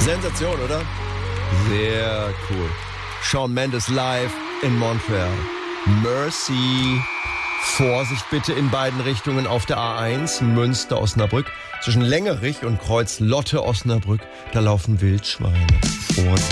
Sensation, oder? Sehr cool. Shawn Mendes live in Montreal. Mercy. Vorsicht bitte in beiden Richtungen auf der A1, Münster-Osnabrück. Zwischen Längerich und Kreuz Lotte-Osnabrück, da laufen Wildschweine. Vorsicht.